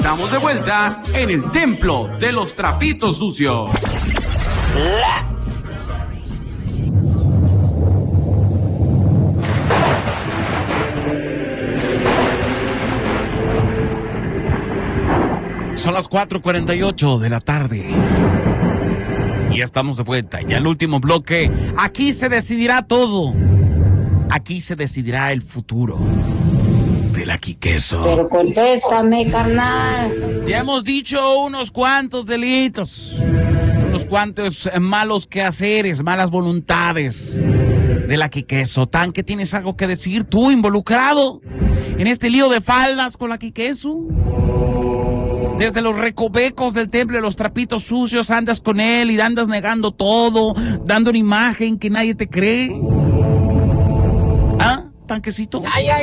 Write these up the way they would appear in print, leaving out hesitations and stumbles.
Estamos de vuelta en el templo de los trapitos sucios. Son las 4:48 de la tarde. Y estamos de vuelta. Ya el último bloque. Aquí se decidirá todo. Aquí se decidirá el futuro del Aquí Queso. Pero contéstame, carnal. Ya hemos dicho unos cuantos delitos, unos cuantos malos quehaceres, malas voluntades del Aquí Queso. ¿Tan que tienes algo que decir tú involucrado en este lío de faldas con el Aquí Queso? Desde los recovecos del templo de los trapitos sucios andas con él y andas negando todo, dando una imagen que nadie te cree. ¿Ah, tanquecito? Ya.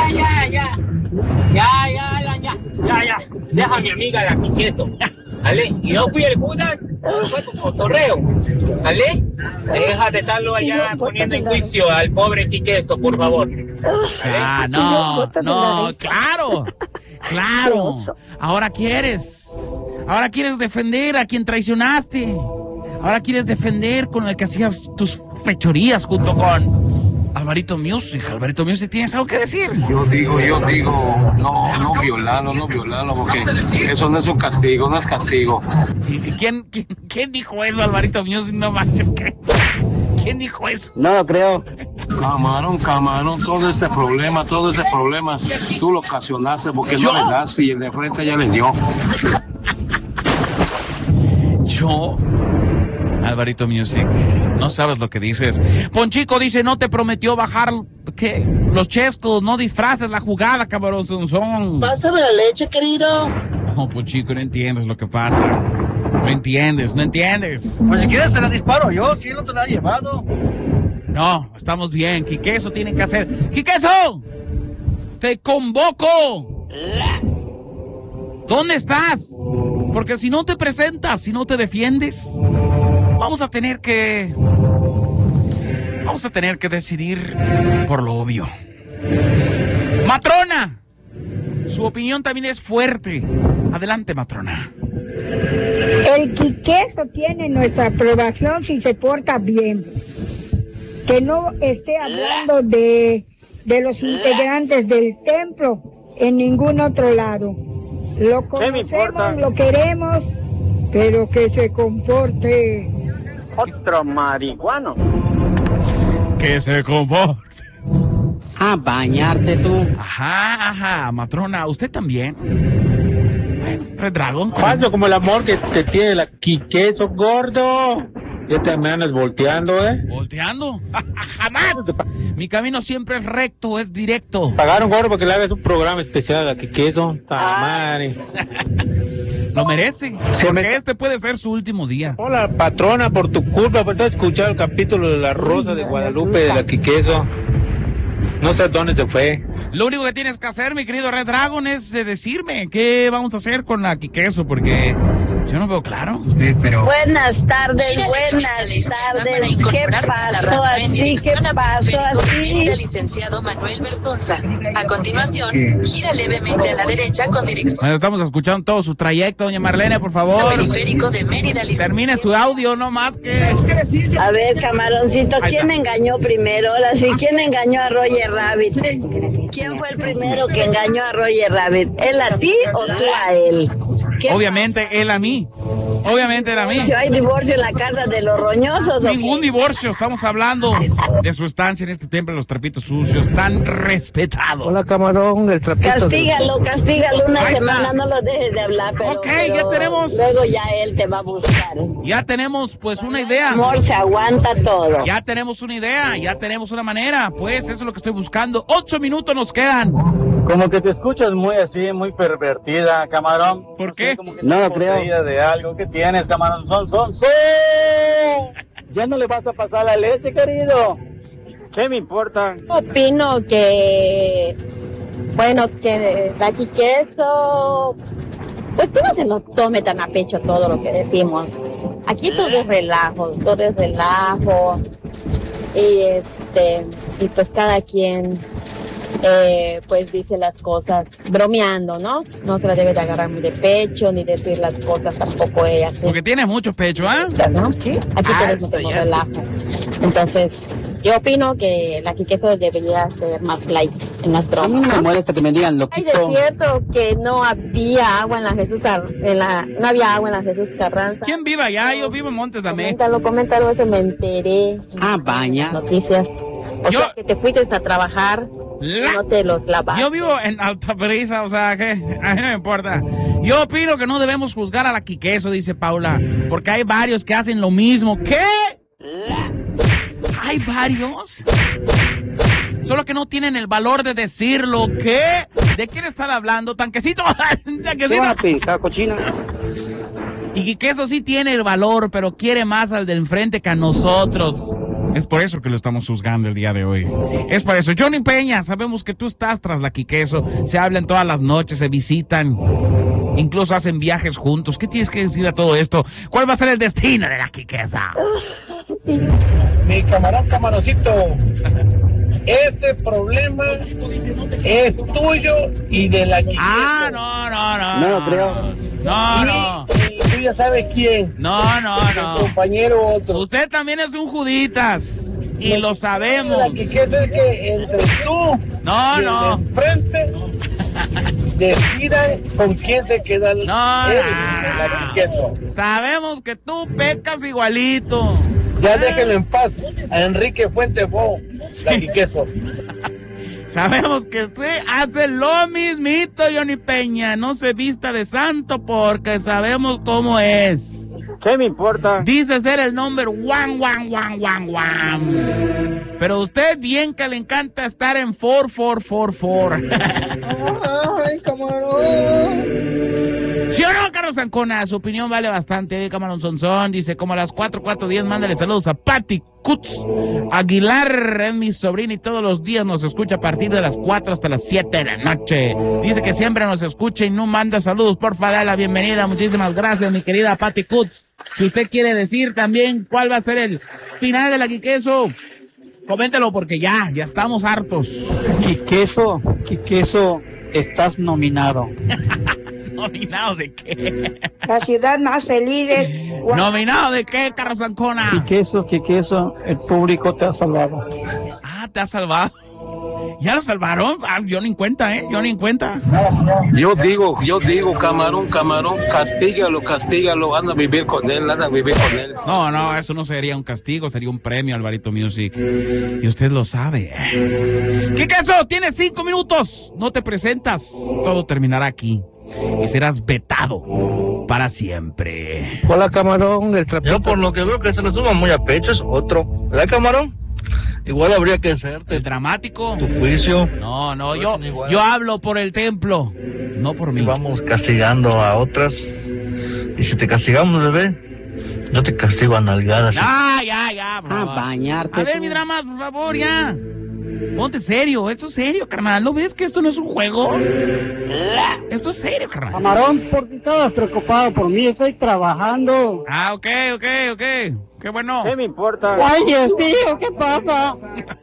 Deja a mi amiga la Aquí Queso. ¿Vale? Y yo fui el Judas, fue tu cotorreo. ¿Vale? Deja de estarlo allá poniendo en juicio al pobre Aquí Queso, por favor. Ah, no, claro. Ahora quieres defender a quien traicionaste. Ahora quieres defender con el que hacías tus fechorías junto con Alvarito Music. Alvarito Music, ¿tienes algo que decir? Yo digo, no violarlo, porque eso no es un castigo, no es castigo. ¿Quién dijo eso, Alvarito Music? No manches, ¿quién dijo eso? No lo creo. Camarón, todo ese problema, tú lo ocasionaste porque no le das y el de frente ya le dio. ¿Yo? Alvarito Music, no sabes lo que dices. Ponchico dice, no te prometió bajar, ¿qué? Los chescos, no disfraces la jugada, cabrón. Pásame la leche, querido. No, Ponchico, no entiendes lo que pasa. No entiendes. Pues si quieres se la disparo yo, si él no te la ha llevado. No, estamos bien. Quiqueso tiene que hacer. ¡Quiqueso! ¡Te convoco! ¿Dónde estás? Porque si no te presentas, si no te defiendes, vamos a tener que decidir por lo obvio. ¡Matrona! Su opinión también es fuerte. Adelante, matrona. El Quiqueso tiene nuestra aprobación si se porta bien. Que no esté hablando de los integrantes del templo en ningún otro lado. Lo conocemos, lo queremos, pero que se comporte. Otro marihuano. Que se comporte. A bañarte tú. Ajá, matrona, ¿usted también? Bueno, Red Dragon. Falso como el amor que te tiene el Aquí Queso, gordo. Ya te me andas volteando, ¿Volteando? ¡Jamás! Mi camino siempre es recto, es directo. Pagaron, gordo, para que le hagas un programa especial Aquí Queso. Madre. Lo merece, porque este puede ser su último día. Hola, patrona, por tu culpa, por estar escuchando el capítulo de La Rosa de Guadalupe del Aquí Queso. No sé dónde se fue. Lo único que tienes que hacer, mi querido Red Dragon, es decirme qué vamos a hacer con la Aquí Queso, porque yo no veo claro. Sí, pero... Buenas tardes. ¿Qué pasó así? El licenciado Manuel Bersonza. A continuación, gira levemente a la derecha con dirección. Bueno, estamos escuchando todo su trayecto, doña Marlene, por favor. Periférico de Mérida, termine su audio, no más que... A ver, camaroncito, ¿quién engañó primero? Ahora sí, ¿quién engañó a Roger Rabbit? ¿Quién fue el primero que engañó a Roger Rabbit? ¿Él a ti o tú a él? Obviamente él a mí. Obviamente era a mí. ¿Hay divorcio en la casa de los roñosos? Ningún divorcio, estamos hablando de su estancia en este templo de los trapitos sucios, tan respetado. Hola, camarón, el trapito. Castígalo una semana, no lo dejes de hablar, pero ya tenemos. Luego ya él te va a buscar. Ya tenemos pues una idea. Amor, se aguanta todo. Ya tenemos una idea, ya tenemos una manera, pues eso es lo que estoy buscando. 8 minutos nos quedan. Como que te escuchas muy así, muy pervertida, camarón. ¿Por qué? Como que no lo creo. De algo que tienes, camarón. Son. Ya no le vas a pasar la leche, querido. ¿Qué me importa? Opino que, que el Aquí Queso, pues que no se lo tome tan a pecho todo lo que decimos. Aquí todo es relajo. Y pues cada quien pues dice las cosas bromeando, ¿no? No se la debe de agarrar muy de pecho, ni decir las cosas tampoco ella. Porque tiene mucho pecho, ¿ah? ¿No? ¿Sí? Aquí todos metemos relajo. Entonces, yo opino que la Quiqueso debería ser más light en las bromas. A mí no me molesta que me digan lo que Ay, es cierto que no había agua en la Jesús no había agua en la Jesús Carranza. ¿Quién vive allá? Yo vivo en Montes Dame. Coméntalo, eso me enteré. Baña. Noticias. O sea, que te fuiste a trabajar y no te los lavas. Yo vivo en Altabrisa, o sea, que a mí no me importa. Yo opino que no debemos juzgar a la Quiqueso, dice Paula, porque hay varios que hacen lo mismo. ¿Qué? ¿Hay varios? Solo que no tienen el valor de decirlo. ¿Qué? ¿De quién están hablando? ¿Tanquecito? ¿Tanquecito? Cochina. Y Quiqueso sí tiene el valor, pero quiere más al del enfrente que a nosotros. Es por eso que lo estamos juzgando el día de hoy. Es por eso. Johnny Peña, sabemos que tú estás tras la Quiqueso. Se hablan todas las noches, se visitan. Incluso hacen viajes juntos. ¿Qué tienes que decir a todo esto? ¿Cuál va a ser el destino de la Quiquesa? Mi camaroncito, ese problema es tuyo y de la Quiquesa. No lo creo. No. Tú ya sabes quién. No. El compañero otro. Usted también es un Juditas. Y lo sabemos. La Quiquesa es que entre tú y el de enfrente decidan con quién se queda la Quiqueso. Sabemos que tú pecas igualito. Ya déjenlo en paz a Enrique Fuentes Bo, la Quiqueso. Sabemos que usted hace lo mismito, Johnny Peña. No se vista de santo porque sabemos cómo es. ¿Qué me importa? Dice ser el number one. Pero usted bien que le encanta estar en 4. Ay, camarón. ¿Sí o no, Carlos Ancona? Su opinión vale bastante. Camarón Sonsón dice, como a las 4:10, mándale saludos a Patti Kutz Aguilar, es mi sobrina y todos los días nos escucha a partir de las 4 hasta las 7 de la noche. Dice que siempre nos escucha y no manda saludos. Porfa, dale la bienvenida. Muchísimas gracias, mi querida Patti Kutz. Si usted quiere decir también cuál va a ser el final de la Quiqueso, coméntelo porque ya estamos hartos. Quiqueso, estás nominado. ¿Nominado de qué? La ciudad más feliz es... ¿Nominado de qué, Carlos Ancona? Quiqueso, el público te ha salvado. Ah, ¿te ha salvado? ¿Ya lo salvaron? Ah, yo ni en cuenta, yo ni en cuenta. Yo digo, camarón, castígalo, anda a vivir con él. No, eso no sería un castigo, sería un premio, Alvarito Music. Y usted lo sabe. Quiqueso, tienes 5 minutos. No te presentas, todo terminará aquí. Y serás vetado para siempre. Hola, camarón. Yo por lo que veo que se le suma muy a pecho es otro. ¿Verdad, camarón? Igual habría que hacerte el dramático. Tu juicio. No, yo hablo por el templo, no por mí. Y vamos castigando a otras. Y si te castigamos, bebé, yo te castigo a nalgadas. Ya. Bañarte. A ver, mi drama, por favor, ya. Ponte serio, esto es serio, carnal. ¿No ves que esto no es un juego? Esto es serio, carnal. Camarón, ¿por qué estabas preocupado por mí? Estoy trabajando. Ah, ok. Qué bueno. ¿Qué me importa? Ay, Dios mío, ¿qué pasa?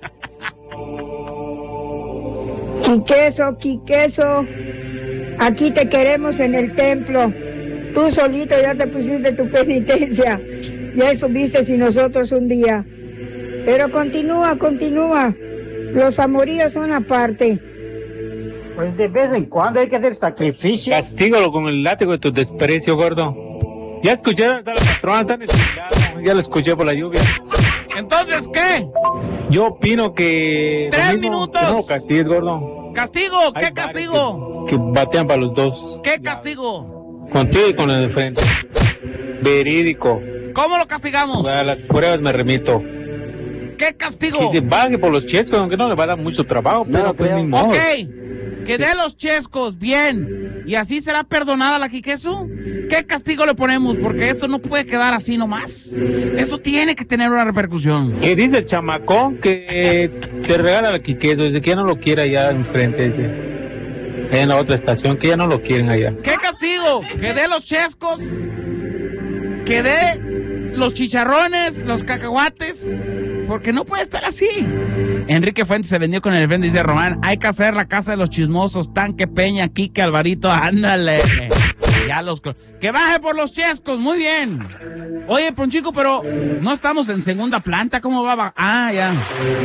Quiqueso, aquí te queremos en el templo. Tú solito ya te pusiste tu penitencia. Ya estuviste sin nosotros un día. Pero continúa. Los amoríos son aparte. Pues de vez en cuando hay que hacer sacrificio. Castígalo con el látigo de tu desprecio, gordo. Ya escucharon, está la patrona, están escuchando. Ya lo escuché por la lluvia. ¿Entonces qué? Yo opino que... 3 minutos. No, castigues, gordo. ¿Castigo? ¿Qué castigo? Que batean para los dos. ¿Qué castigo? Contigo y con el de frente. Verídico. ¿Cómo lo castigamos? A las pruebas me remito. ¿Qué castigo? Que baje por los chescos, aunque no le va a dar mucho trabajo, pero pues ni modo. Ok, que dé los chescos, bien. ¿Y así será perdonada la Quiqueso? ¿Qué castigo le ponemos? Porque esto no puede quedar así nomás. Esto tiene que tener una repercusión. ¿Qué dice el chamacón? Que te regala la Quiqueso, dice que ya no lo quiere allá enfrente, dice. En la otra estación, que ya no lo quieren allá. ¿Qué castigo? Que dé los chescos, que dé los chicharrones, los cacahuates, porque no puede estar así. Enrique Fuentes se vendió con el frente, dice Román. Hay que hacer la casa de los chismosos. Tanque, Peña, Quique, Alvarito, ándale. Ya que baje por los chescos, muy bien. Oye, Ponchico, pero no estamos en segunda planta, ¿cómo va? Ya.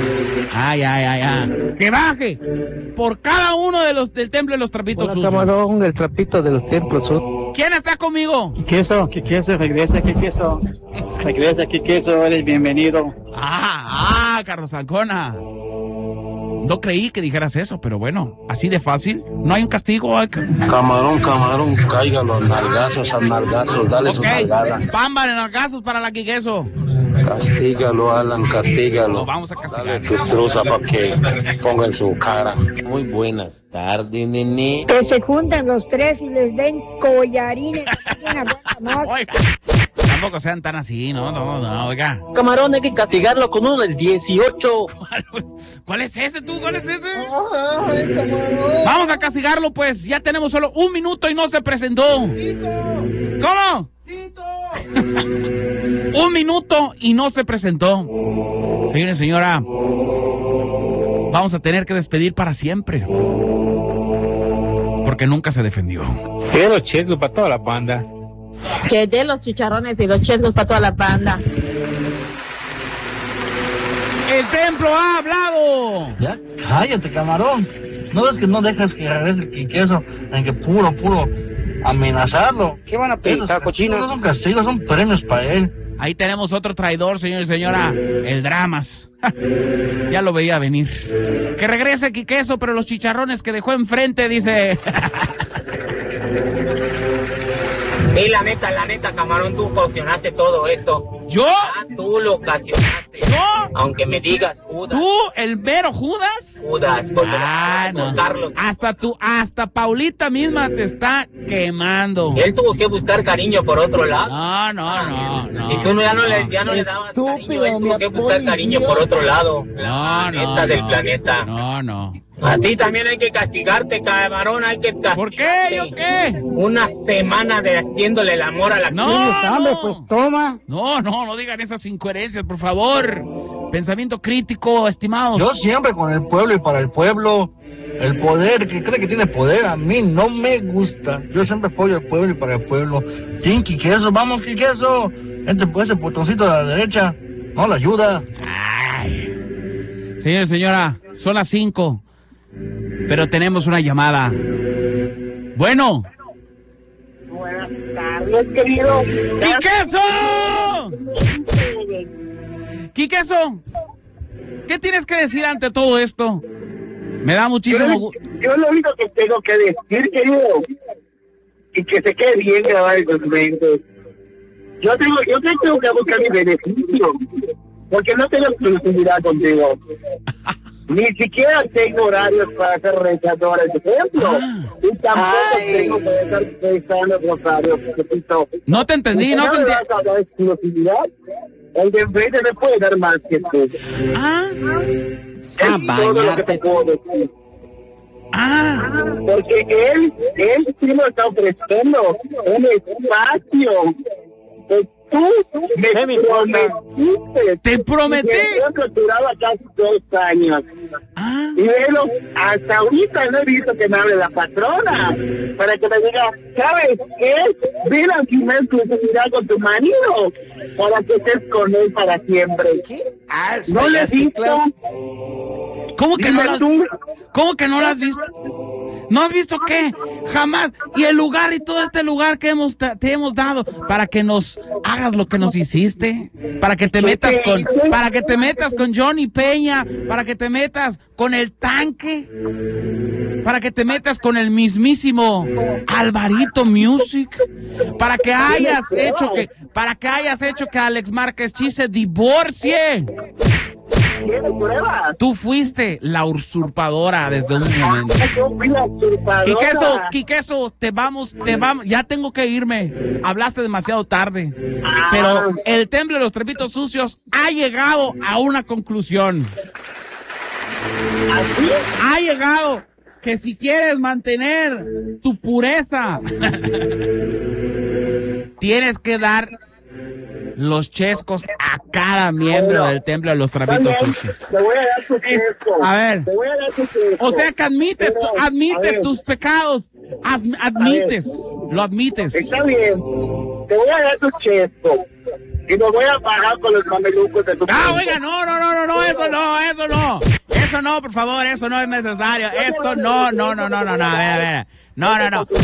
Que baje por cada uno de los del templo de los trapitos sucios. Camarón, el trapito de los templos sucios. ¿Quién está conmigo? ¿Qué queso? Regresa, ¿qué queso? Regresa, ¿qué queso? Eres bienvenido. Carlos Ancona. No creí que dijeras eso, pero bueno, así de fácil. No hay un castigo. Camarón, cáigalo a nalgazos, dale su nalgada. Pámbale nalgazos para la Quiqueso. Castígalo, Alan, castígalo. Lo vamos a castigar. Dale tu truza para que ponga en su cara. Muy buenas tardes, nene. Que se junten los tres y les den collarines. Oiga, tampoco sean tan así, no, oiga. Camarón, hay que castigarlo con uno del 18. ¿Cuál es ese tú? ¿Cuál es ese? Ay, camarón. Vamos a castigarlo, pues. Ya tenemos solo 1 minuto y no se presentó. ¿Cómo? 1 minuto y no se presentó. Señor y señora, vamos a tener que despedir para siempre. Porque nunca se defendió. Que los chescos para toda la banda. Que dé los chicharrones y los chescos para toda la banda. El templo ha hablado. Ya, cállate, camarón. No es que no dejas que regrese el Quiqueso, en que puro amenazarlo. ¿Qué van a pensar, cochina? No son castigos, son premios para él. Ahí tenemos otro traidor, señor y señora, el Dramas. Ya lo veía venir. Que regrese Quiqueso, pero los chicharrones que dejó enfrente, dice. Sí, la neta, camarón, tú ocasionaste todo esto. ¿Yo? Tú lo ocasionaste. ¿Yo? Aunque me digas Judas. ¿Tú, el mero Judas? Judas, porque no. Carlos. Hasta Paulita misma te está quemando. Él tuvo que buscar cariño por otro lado. No. Si tú ya no le dabas cariño, él tuvo que buscar cariño por otro lado. La neta del planeta. No. A ti también hay que castigarte, camarón, hay que castigarte. ¿Por qué? ¿Yo qué? Una semana de haciéndole el amor a la Pues toma. No digan esas incoherencias, por favor. Pensamiento crítico, estimados. Yo siempre con el pueblo y para el pueblo. El poder, que cree que tiene poder, a mí no me gusta. Yo siempre apoyo al pueblo y para el pueblo. ¿Quién Quiqueso? Vamos, Quiqueso. Ese botoncito de la derecha no le ayuda. Señor y señora, son las 5. Pero tenemos una llamada. Bueno. Buenas tardes, querido. ¡Quiqueso! ¿Qué tienes que decir ante todo esto? Me da muchísimo gusto. Yo lo único que tengo que decir, querido, y que se quede bien grabado en los mentes. Yo tengo que buscar mi beneficio, porque no tengo exclusividad contigo. Ni siquiera tengo horarios para hacer rezadores de templo. Y tampoco tengo que estar rezando rosarios. No te entendí, no te entendí. Exclusividad. El de enfrente me puede dar más que tú. Es todo lo que te puedo decir. Porque él sí nos está ofreciendo un espacio. Tú me prometiste. Te prometí. Yo torturaba casi 2 años. Y velo, hasta ahorita no he visto que me hable la patrona para que me diga, ¿sabes qué? Ven aquí una exclusividad con tu marido para que estés con él para siempre. ¿No le he visto? ¿Cómo que no lo has visto? ¿No has visto qué? Jamás. Y el lugar y todo este lugar que te hemos dado para que nos hagas lo que nos hiciste, para que te metas con Johnny Peña, para que te metas con el Tanque, para que te metas con el mismísimo Alvarito Music, para que hayas hecho que Alex Márquez Chi se divorcie. Tú fuiste la usurpadora desde un momento. Quiqueso, te vamos, ya tengo que irme. Hablaste demasiado tarde. Pero el templo de los trapitos sucios ha llegado a una conclusión. Ha llegado que si quieres mantener tu pureza, tienes que dar los chescos a cada miembro del templo de los trapitos sucios. Te voy a dar tu chesco. A ver. Te voy a dar tu chesco. O sea que admites tus pecados. Lo admites. Está bien. Te voy a dar tu chesco. Y me voy a pagar con los mamelucos de tu oiga, no, eso no, por favor, eso no es necesario, eso no, a ver, no,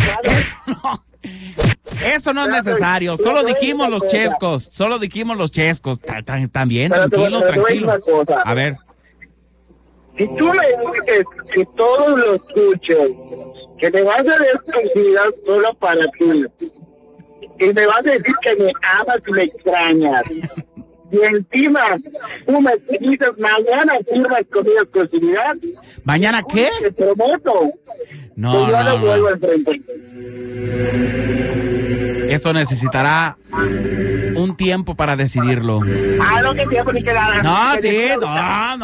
eso no es necesario, solo dijimos los chescos, también, tranquilo, a ver. Si tú me dices que todos los escuchen, que me vas a dar exclusividad solo para ti, y me vas a decir que me amas y me extrañas. Y encima, tú me dices, mañana firmas conmigo exclusividad. ¿Mañana qué? Te prometo. No. Vuelvo al frente. Esto necesitará un tiempo para decidirlo. No, que tiempo ni que nada. No, sí, no.